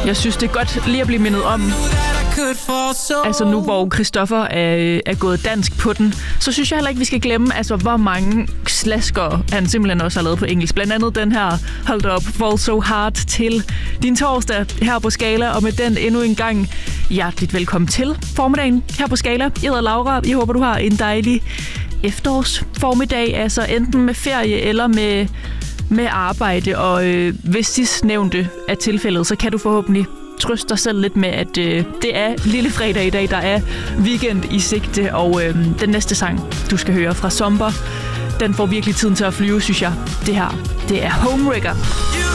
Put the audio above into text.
Jeg synes, det er godt lige at blive mindet om. Altså nu, hvor Christoffer er gået dansk på den, så synes jeg heller ikke, vi skal glemme, altså hvor mange slasker han simpelthen også har lavet på engelsk. Blandt andet den her Hold Up, Fall So Hard til din torsdag her på Skala, og med den endnu en gang hjerteligt velkommen til formiddagen her på Skala. Jeg hedder Laura, jeg håber, du har en dejlig efterårsformiddag, altså enten med ferie eller med arbejde, og hvis sidstnævnte er tilfældet, så kan du forhåbentlig trøste dig selv lidt med, at det er lille fredag i dag, der er weekend i sigte, og den næste sang, du skal høre fra Zomber, den får virkelig tiden til at flyve, synes jeg. Det her, det er Homewrecker.